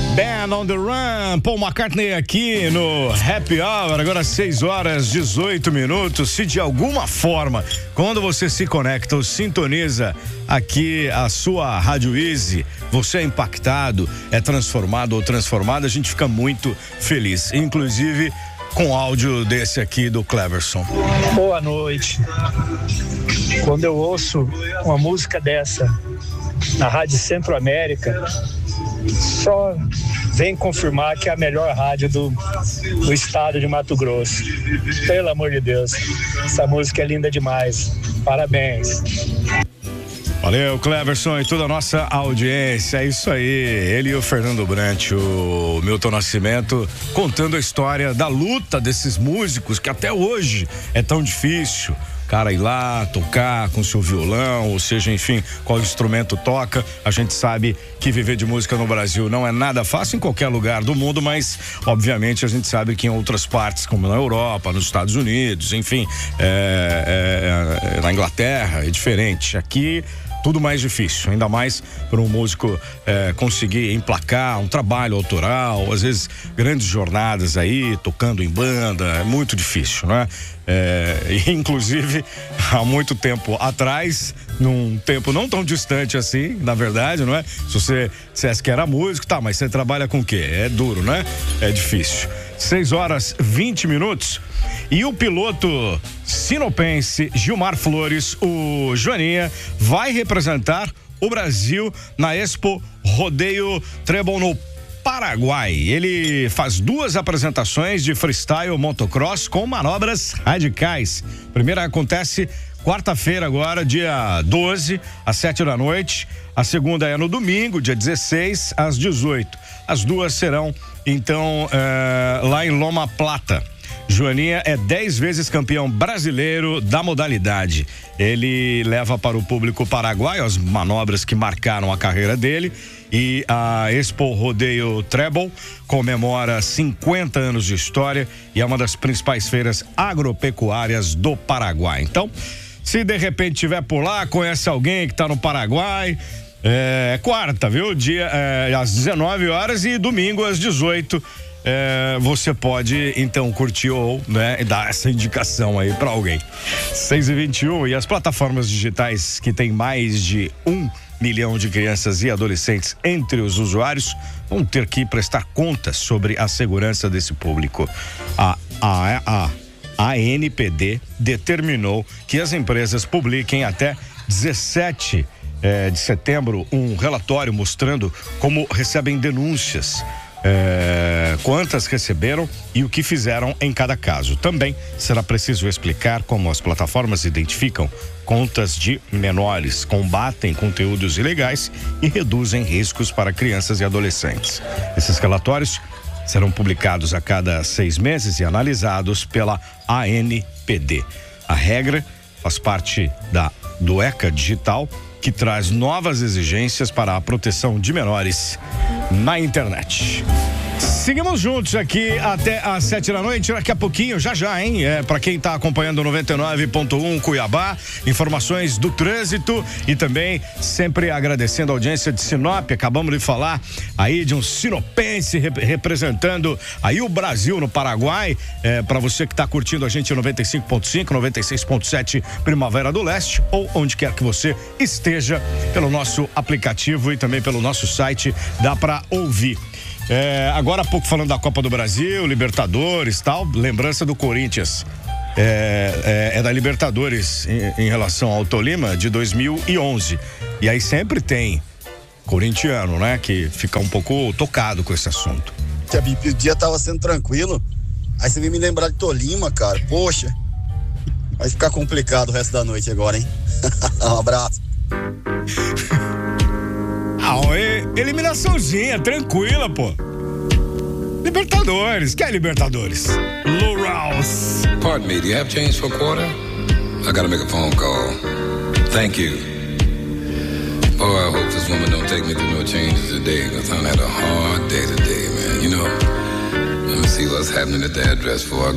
Band on the Run, Paul McCartney aqui no Happy Hour, agora 6h18. Se de alguma forma, quando você se conecta ou sintoniza aqui a sua Rádio Easy, você é impactado, é transformado ou transformada, a gente fica muito feliz, inclusive com áudio desse aqui do Cleverson. Boa noite. Quando eu ouço uma música dessa na Rádio Centro-América, só vem confirmar que é a melhor rádio do estado de Mato Grosso. Pelo amor de Deus, essa música é linda demais. Parabéns. Valeu, Cleverson e toda a nossa audiência, é isso aí. Ele e o Fernando Brant, o Milton Nascimento, contando a história da luta desses músicos que até hoje é tão difícil. Cara ir lá, tocar com seu violão, ou seja, enfim, qual instrumento toca. A gente sabe que viver de música no Brasil não é nada fácil em qualquer lugar do mundo, mas obviamente a gente sabe que em outras partes, como na Europa, nos Estados Unidos, enfim, na Inglaterra é diferente. Aqui tudo mais difícil, ainda mais para um músico conseguir emplacar um trabalho autoral, às vezes grandes jornadas aí, tocando em banda, é muito difícil, né? Inclusive, há muito tempo atrás, num tempo não tão distante assim, na verdade, não é? Se você dissesse que era músico, tá, mas você trabalha com o quê? É duro, né? É difícil. 6h20. E o piloto sinopense Gilmar Flores, o Joaninha, vai representar o Brasil na Expo Rodeio Treble no Paraguai. Ele faz 2 apresentações de freestyle motocross com manobras radicais. A primeira acontece quarta-feira agora, dia 12, às 7h. A segunda é no domingo, dia 16, às 18. As duas serão, então, lá em Loma Plata. Joaninha é 10 vezes campeão brasileiro da modalidade. Ele leva para o público paraguaio as manobras que marcaram a carreira dele, e a Expo Rodeio Treble comemora 50 anos de história e é uma das principais feiras agropecuárias do Paraguai. Então, se de repente estiver por lá, conhece alguém que está no Paraguai, quarta, viu? Dia às 19h e domingo às 18h. Você pode então curtir ou, né, dar essa indicação aí pra alguém. 6h21, e as plataformas digitais que tem mais de 1 milhão de crianças e adolescentes entre os usuários vão ter que prestar contas sobre a segurança desse público. A ANPD determinou que as empresas publiquem até 17 de setembro um relatório mostrando como recebem denúncias, quantas receberam e o que fizeram em cada caso. Também será preciso explicar como as plataformas identificam contas de menores, combatem conteúdos ilegais e reduzem riscos para crianças e adolescentes. Esses relatórios serão publicados a cada 6 meses e analisados pela ANPD. A regra faz parte do ECA Digital, que traz novas exigências para a proteção de menores na internet. Seguimos juntos aqui até às 7h. Daqui a pouquinho, já, hein? Para quem tá acompanhando o 99.1 Cuiabá, informações do trânsito e também sempre agradecendo a audiência de Sinop. Acabamos de falar aí de um sinopense representando aí o Brasil no Paraguai. Para você que tá curtindo a gente 95.5, 96.7 Primavera do Leste, ou onde quer que você esteja, pelo nosso aplicativo e também pelo nosso site, dá para ouvir. Agora há pouco falando da Copa do Brasil, Libertadores, tal, lembrança do Corinthians, da Libertadores em relação ao Tolima de 2011, e aí sempre tem corintiano, né, que fica um pouco tocado com esse assunto. O dia tava sendo tranquilo, aí você veio me lembrar de Tolima, cara, poxa, vai ficar complicado o resto da noite agora, hein? Um abraço. Eliminaçãozinha, tranquila, pô. Libertadores, que é Libertadores? Lou Rawls. Pardon me, do you have change for a quarter? I gotta make a phone call. Thank you. Oh, I hope this woman don't take me through no changes today, because I had a hard day today, man. You know, let me see what's happening at the address before I